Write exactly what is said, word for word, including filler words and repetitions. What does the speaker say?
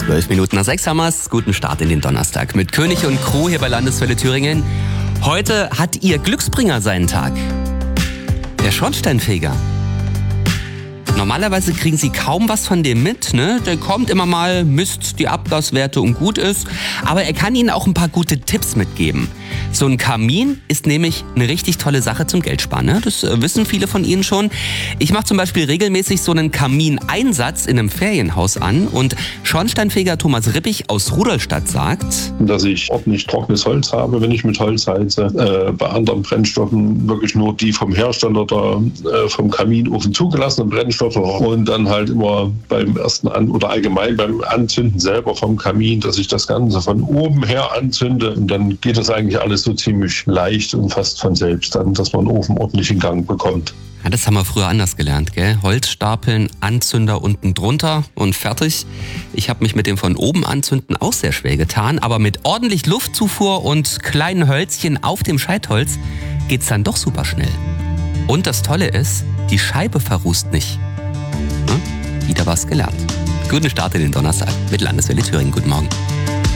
Zwölf Minuten nach sechs haben wir's. Guten Start in den Donnerstag mit König und Crew hier bei Landeswelle Thüringen. Heute hat ihr Glücksbringer seinen Tag. Der Schornsteinfeger. Normalerweise kriegen Sie kaum was von dem mit, ne? Der kommt immer mal, misst die Abgaswerte und gut ist. Aber er kann Ihnen auch ein paar gute Tipps mitgeben. So ein Kamin ist nämlich eine richtig tolle Sache zum Geldsparen, ne? Das wissen viele von Ihnen schon. Ich mache zum Beispiel regelmäßig so einen Kamineinsatz in einem Ferienhaus an. Und Schornsteinfeger Thomas Rippich aus Rudolstadt sagt, dass ich ordentlich trockenes Holz habe, wenn ich mit Holz heize. Äh, bei anderen Brennstoffen wirklich nur die vom Hersteller oder äh, vom Kaminofen zugelassenen Brennstoffe. Und dann halt immer beim ersten An- oder allgemein beim Anzünden selber vom Kamin, dass ich das Ganze von oben her anzünde. Und dann geht das eigentlich alles so ziemlich leicht und fast von selbst dann, dass man den Ofen ordentlich in Gang bekommt. Ja, das haben wir früher anders gelernt, gell? Holz stapeln, Anzünder unten drunter und fertig. Ich habe mich mit dem von oben anzünden auch sehr schwer getan, aber mit ordentlich Luftzufuhr und kleinen Hölzchen auf dem Scheitholz geht's dann doch super schnell. Und das Tolle ist, die Scheibe verrußt nicht. Hm? Wieder was gelernt. Guten Start in den Donnerstag mit Landeswelle Thüringen. Guten Morgen.